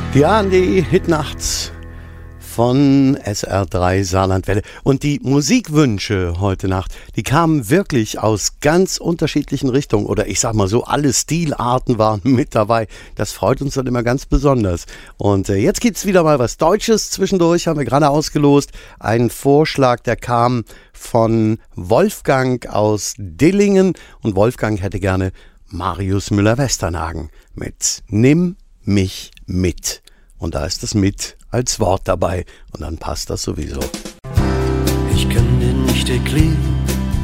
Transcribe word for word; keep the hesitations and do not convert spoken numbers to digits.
Die A R D Hitnachts von S R drei Saarlandwelle. Und die Musikwünsche heute Nacht, die kamen wirklich aus ganz unterschiedlichen Richtungen. Oder ich sag mal so, alle Stilarten waren mit dabei. Das freut uns dann immer ganz besonders. Und äh, jetzt gibt's wieder mal was Deutsches zwischendurch, haben wir gerade ausgelost. Ein Vorschlag, der kam von Wolfgang aus Dillingen. Und Wolfgang hätte gerne Marius Müller-Westernhagen mit Nimm mich mit. Und da ist das mit als Wort dabei. Und dann passt das sowieso. Ich kann dir nicht erklären,